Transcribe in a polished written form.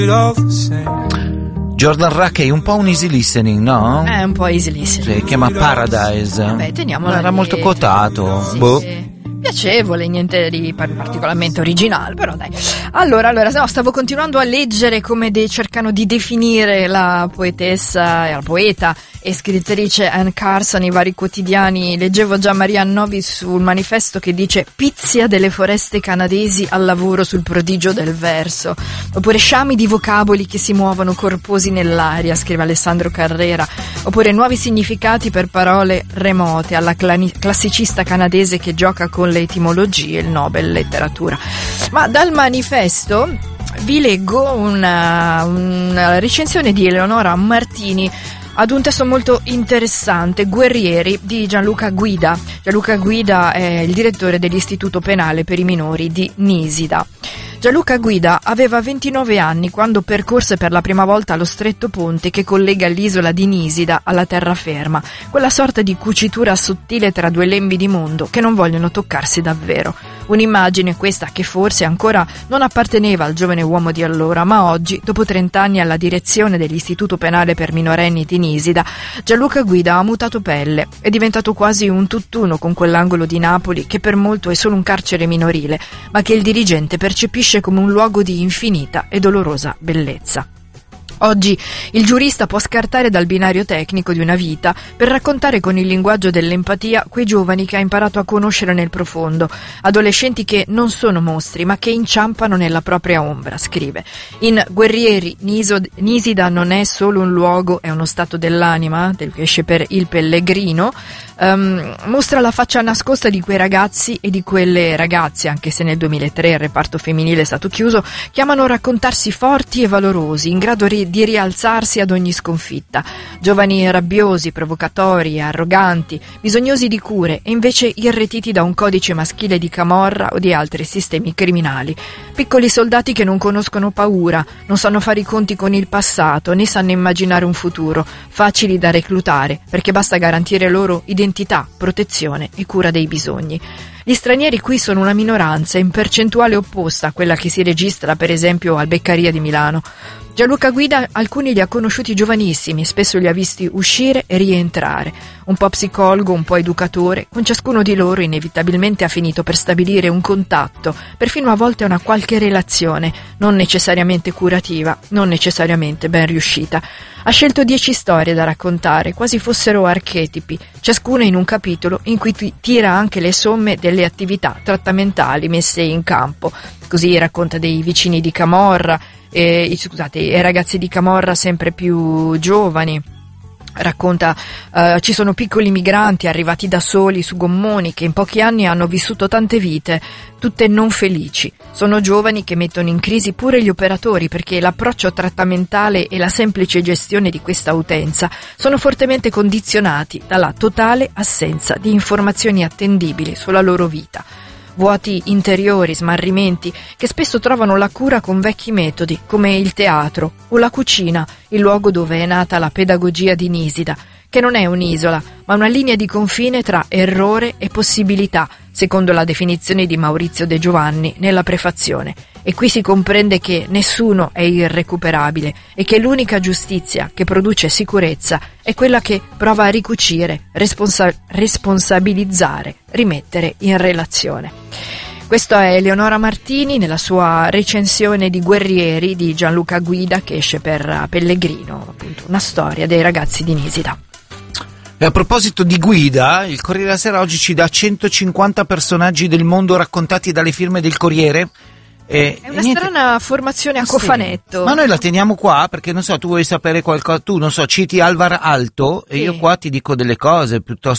Jordan Rakei, un po' un easy listening, no? È un po' easy listening. Si chiama Paradise. Vabbè, teniamola. Era molto quotato. Sì, boh. sì. Piacevole, niente di particolarmente originale, però dai. Allora, no, stavo continuando a leggere come cercano di definire la poetessa e la poeta e scrittrice Anne Carson, i vari quotidiani. Leggevo già Marianne Novi sul Manifesto che dice pizia delle foreste canadesi al lavoro sul prodigio del verso, oppure sciami di vocaboli che si muovono corposi nell'aria, scrive Alessandro Carrera, oppure nuovi significati per parole remote alla classicista canadese che gioca con le etimologie, il Nobel letteratura. Ma dal Manifesto vi leggo una recensione di Eleonora Martini ad un testo molto interessante, Guerrieri, di Gianluca Guida. Gianluca Guida è il direttore dell'Istituto Penale per i Minori di Nisida. Gianluca Guida aveva 29 anni quando percorse per la prima volta lo stretto ponte che collega l'isola di Nisida alla terraferma, quella sorta di cucitura sottile tra due lembi di mondo che non vogliono toccarsi davvero. Un'immagine questa che forse ancora non apparteneva al giovane uomo di allora, ma oggi, dopo 30 anni alla direzione dell'Istituto Penale per minorenni di Nisida, Gianluca Guida ha mutato pelle, è diventato quasi un tutt'uno con quell'angolo di Napoli che per molto è solo un carcere minorile, ma che il dirigente percepisce come un luogo di infinita e dolorosa bellezza. Oggi il giurista può scartare dal binario tecnico di una vita per raccontare con il linguaggio dell'empatia quei giovani che ha imparato a conoscere nel profondo, adolescenti che non sono mostri ma che inciampano nella propria ombra, scrive. In Guerrieri, Nisida non è solo un luogo, è uno stato dell'anima, del che esce per Il Pellegrino, mostra la faccia nascosta di quei ragazzi e di quelle ragazze, anche se nel 2003 il reparto femminile è stato chiuso, che amano raccontarsi forti e valorosi, in grado di rialzarsi ad ogni sconfitta. Giovani rabbiosi, provocatori e arroganti, bisognosi di cure e invece irretiti da un codice maschile di camorra o di altri sistemi criminali. Piccoli soldati che non conoscono paura, non sanno fare i conti con il passato, né sanno immaginare un futuro, facili da reclutare, perché basta garantire loro identità, protezione e cura dei bisogni. Gli stranieri qui sono una minoranza in percentuale opposta a quella che si registra per esempio al Beccaria di Milano. Gianluca Guida alcuni li ha conosciuti giovanissimi, spesso li ha visti uscire e rientrare. Un po' psicologo, un po' educatore, con ciascuno di loro inevitabilmente ha finito per stabilire un contatto, perfino a volte una qualche relazione, non necessariamente curativa, non necessariamente ben riuscita. Ha scelto 10 storie da raccontare, quasi fossero archetipi, ciascuna in un capitolo in cui tira anche le somme delle attività trattamentali messe in campo. Così racconta dei vicini di camorra, i ragazzi di camorra sempre più giovani. Racconta ci sono piccoli migranti arrivati da soli su gommoni che in pochi anni hanno vissuto tante vite, tutte non felici. Sono giovani che mettono in crisi pure gli operatori perché l'approccio trattamentale e la semplice gestione di questa utenza sono fortemente condizionati dalla totale assenza di informazioni attendibili sulla loro vita. Vuoti interiori, smarrimenti, che spesso trovano la cura con vecchi metodi, come il teatro o la cucina, il luogo dove è nata la pedagogia di Nisida, che non è un'isola, ma una linea di confine tra errore e possibilità, secondo la definizione di Maurizio De Giovanni nella prefazione. E qui si comprende che nessuno è irrecuperabile e che l'unica giustizia che produce sicurezza è quella che prova a ricucire, responsabilizzare, rimettere in relazione. Questo è Eleonora Martini nella sua recensione di Guerrieri di Gianluca Guida che esce per Pellegrino, appunto una storia dei ragazzi di Nisida. E a proposito di Guida, il Corriere della Sera oggi ci dà 150 personaggi del mondo raccontati dalle firme del Corriere. È una strana formazione a cofanetto. Sì. Ma noi la teniamo qua perché non so, tu vuoi sapere qualcosa, tu non so, citi Alvar Aalto e io qua ti dico delle cose piuttosto